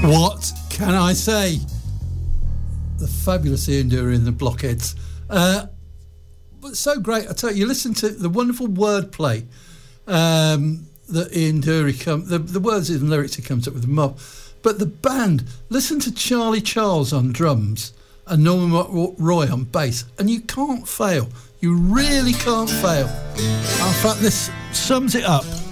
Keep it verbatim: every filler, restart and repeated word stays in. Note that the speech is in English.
What can I say? The fabulous Ian Dury and the Blockheads. Uh, but so great. I tell you, you listen to the wonderful wordplay um, that Ian Dury come, the, the words and lyrics he comes up with them up. But the band, listen to Charlie Charles on drums and Norman Roy on bass, and you can't fail. You really can't fail. In fact, this sums it up.